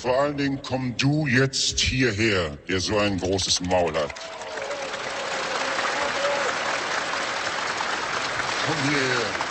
vor allen Dingen komm du jetzt hierher, der so ein großes Maul hat. Komm hierher.